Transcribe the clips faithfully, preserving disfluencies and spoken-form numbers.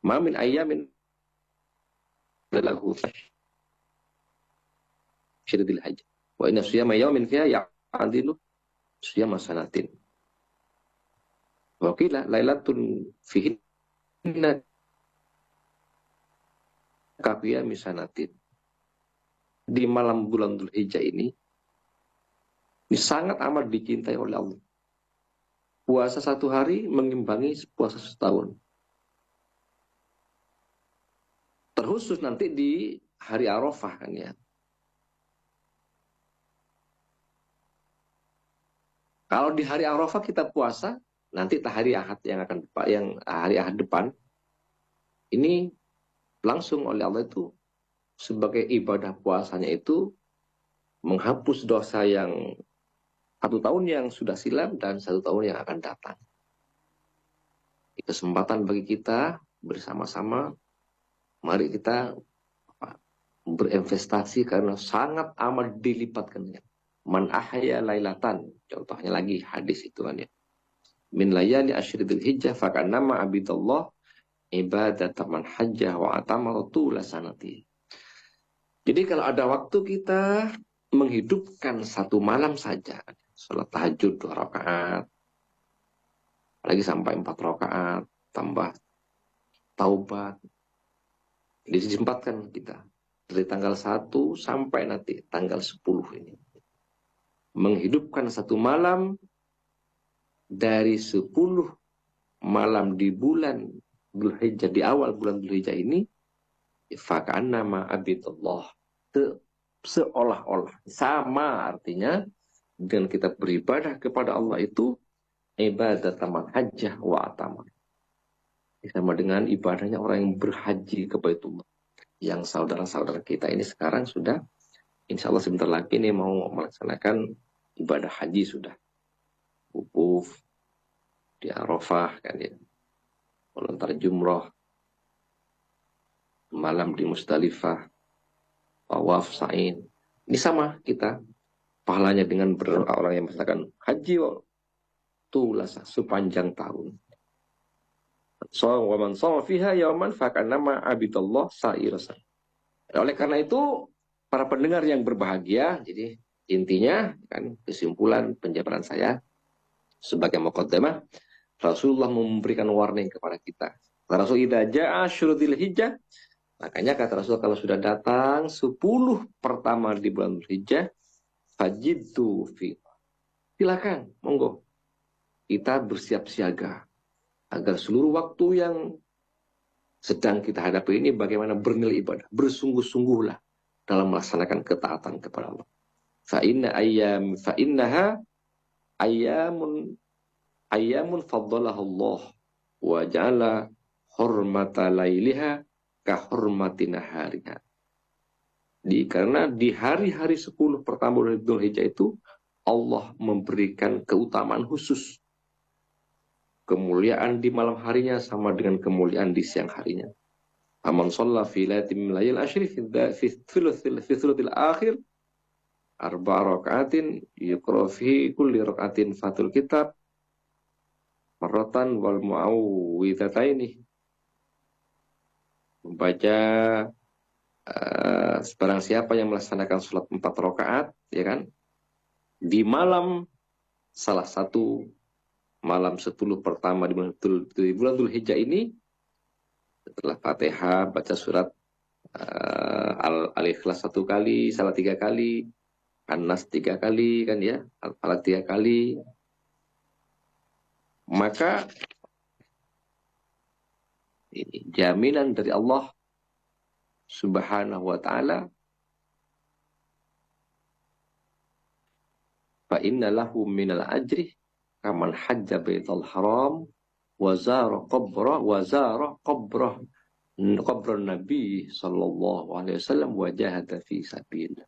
Ma min ayyamin lahu syiridil hajj. Wa inna siyama yawmin fiha ya'adilu siyama sanatin. Wa qila lailatun fihinna kafiyami sanatin. Di malam bulan Dzulhijjah ini, ini sangat amat dicintai oleh Allah. Puasa satu hari mengimbangi puasa setahun. Terkhusus nanti di hari Arafah kan ya. Kalau di hari Arafah kita puasa, nanti hari Ahad yang akan yang hari Ahad depan ini langsung oleh Allah itu sebagai ibadah puasanya itu menghapus dosa yang satu tahun yang sudah silam dan satu tahun yang akan datang. Kesempatan bagi kita bersama-sama, mari kita berinvestasi karena sangat amat dilipatkan. Man ahya lailatan, contohnya lagi hadis itu kan ya. Min layali asyridil hijjah fakannama abidallah ibadatan man hajjah wa atamara tula sanati. Jadi kalau ada waktu kita menghidupkan satu malam saja, sholat tahajud dua rakaat, lagi sampai empat rakaat, tambah taubat, disempatkan kita dari tanggal satu sampai nanti tanggal sepuluh ini. Menghidupkan satu malam dari sepuluh malam di bulan Dzulhijjah, di awal bulan Dzulhijjah ini, faka'annama abidallah, seolah-olah sama artinya dengan kita beribadah kepada Allah itu ibadah taman hajjah wa atamah, sama dengan ibadahnya orang yang berhaji ke Baitullah. Yang saudara-saudara kita ini sekarang sudah insya Allah sebentar lagi nih mau melaksanakan ibadah haji, sudah wukuf di Arafah kan ya, melontar jumroh, malam di Musdalifah, tawaf sa'i. Ini sama kita pahalanya dengan orang yang melaksanakan haji tulasa sepanjang tahun. So wa man shoma fiha yauman fakannama abidallah sa'irasa. Oleh karena itu para pendengar yang berbahagia, jadi intinya kan kesimpulan penjabaran saya sebagai muqaddamah, Rasulullah memberikan warning kepada kita. Rasul idza jaa syurudil hijjah, makanya kata Rasul kalau sudah datang sepuluh pertama di bulan Dzulhijjah, fajidtu fi. Silakan, monggo. Kita bersiap siaga agar seluruh waktu yang sedang kita hadapi ini bagaimana bernilai ibadah, bersungguh-sungguhlah dalam melaksanakan ketaatan kepada Allah. Fa inna ayyam fa innaha ayyamun ayyamun faddalahu Allah wa ja'ala hurmata lailiha ka hurmati nahariha. Di karena di hari-hari sepuluh pertama dari Dzulhijjah itu Allah memberikan keutamaan khusus. Kemuliaan di malam harinya sama dengan kemuliaan di siang harinya. Aman shalla fi lailatin min layal asyri fi thuluthil fi thuluthil akhir arba'a raka'atin yuqra fi kulli raka'atin fatul kitab marratan wal mu'awwidhataini. Membaca uh, sebarang siapa yang melaksanakan sholat empat rakaat, ya kan, di malam salah satu malam sepuluh pertama di bulan Dzulhijjah ini, setelah Fatihah baca surat uh, Al-Ikhlas satu kali, salah tiga kali, An-Nas tiga kali kan ya, Al-Falaq tiga kali, maka ini jaminan dari Allah Subhanahu wa ta'ala, fa inna lahu minal ajri kaman hajja baital haram wa zara qabra wa zara qabra qabra Nabi sallallahu alaihi wasallam wa jahada fi sabilillah.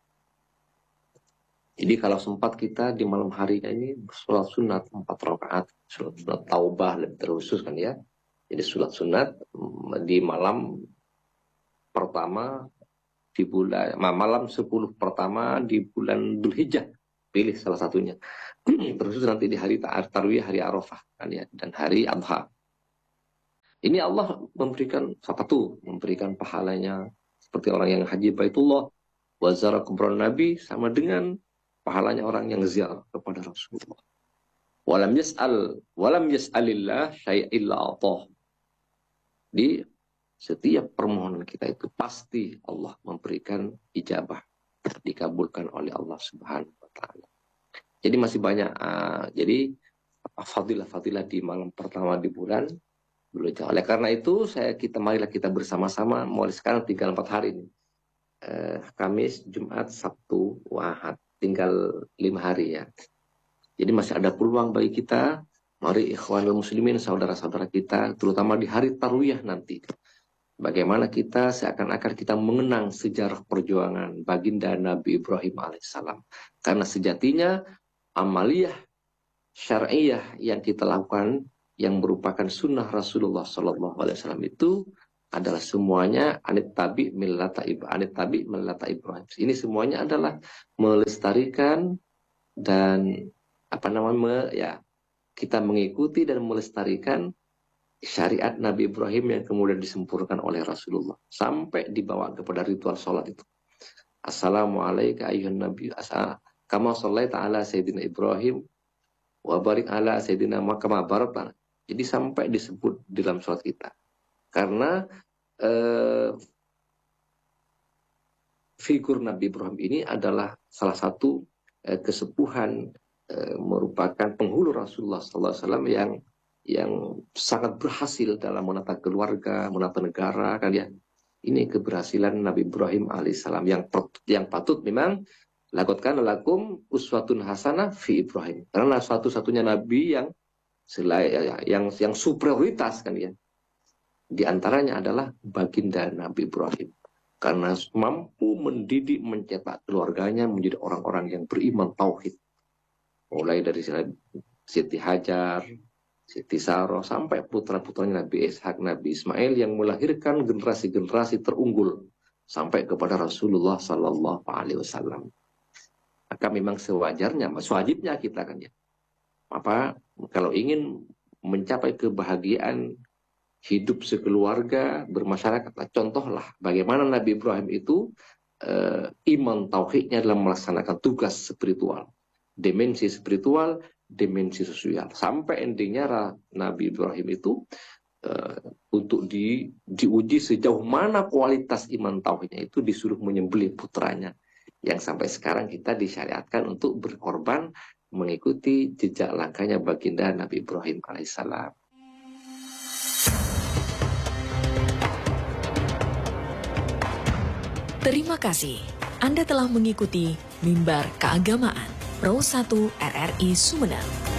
Jadi kalau sempat kita di malam hari ini sholat sunat empat rakaat, sholat sunat taubah lebih terkhusus kan ya. Jadi sholat sunat di malam pertama di bulan malam sepuluh pertama di bulan Dzulhijjah, pilih salah satunya. Terus nanti di hari Tarwiyah, hari Arafah kan ya, dan hari Adha. Ini Allah memberikan satu, memberikan pahalanya seperti orang yang haji Baitullah, wazara kubron Nabi, sama dengan pahalanya orang yang ziarah kepada Rasulullah. Walam yas'al, walam yas'alillah syai'a illa atah. Di setiap permohonan kita itu pasti Allah memberikan ijabah, dikabulkan oleh Allah Subhanahu wa taala. Jadi masih banyak uh, jadi fadilah-fadilah di malam pertama di bulan Dzulhijjah. Oleh karena itu saya kita marilah kita bersama-sama mulai sekarang tinggal empat hari ini. Uh, Kamis, Jumat, Sabtu, Ahad, tinggal lima hari ya. Jadi masih ada peluang bagi kita. Mari ikhwanul muslimin, saudara-saudara kita, terutama di hari Tarwiyah nanti. Bagaimana kita seakan-akan kita mengenang sejarah perjuangan baginda Nabi Ibrahim alaihissalam. Karena sejatinya amaliyah syar'iyah yang kita lakukan, yang merupakan sunnah Rasulullah Sallallahu Alaihi Wasallam itu adalah semuanya anit tabi millata Ibrahim. Anit tabi millata Ibrahim. Ini semuanya adalah melestarikan dan apa namanya ya kita mengikuti dan melestarikan syariat Nabi Ibrahim yang kemudian disempurnakan oleh Rasulullah sampai dibawa kepada ritual sholat itu. Assalamualaikum ayyuhan nabi kama shallaita ala sayyidina Ibrahim wa barik ala sayyidina Muhammad barakna. Jadi sampai disebut di dalam sholat kita. Karena eh, figur Nabi Ibrahim ini adalah salah satu eh, kesepuhan merupakan penghulu Rasulullah Sallallahu Alaihi Wasallam yang yang sangat berhasil dalam menata keluarga, menata negara, kan ya. Ini keberhasilan Nabi Ibrahim alaihissalam yang yang patut memang lakukan lakum uswatun hasanah fi Ibrahim. Karena satu-satunya Nabi yang selain yang yang superioritas kan ya. Di antaranya adalah baginda Nabi Ibrahim. Karena mampu mendidik, mencetak keluarganya menjadi orang-orang yang beriman tauhid. Mulai dari Siti Hajar, Siti Saroh, sampai putra-putranya Nabi Ishak, Nabi Ismail yang melahirkan generasi-generasi terunggul sampai kepada Rasulullah Sallallahu Alaihi Wasallam. Maka memang sewajarnya, sewajibnya kita kan ya. Apa kalau ingin mencapai kebahagiaan hidup sekeluarga, bermasyarakat, contohlah bagaimana Nabi Ibrahim itu eh, iman tauhidnya dalam melaksanakan tugas spiritual. Dimensi spiritual, dimensi sosial. Sampai endingnya Nabi Ibrahim itu uh, untuk di, diuji sejauh mana kualitas iman tauhidnya itu disuruh menyembelih putranya. Yang sampai sekarang kita disyariatkan untuk berkorban mengikuti jejak langkahnya baginda Nabi Ibrahim alaihissalam. Terima kasih. Anda telah mengikuti Mimbar Keagamaan Pro satu R R I Sumeneb.